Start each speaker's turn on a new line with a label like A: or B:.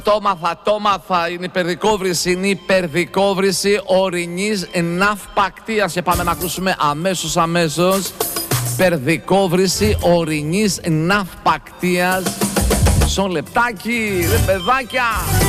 A: Το μάθα, είναι υπερδικόβρηση ορεινής ναυπακτείας. Και πάμε να ακούσουμε αμέσως. Υπερδικόβρηση ορεινής ναυπακτείας. Μισό λεπτάκι, ρε παιδάκια.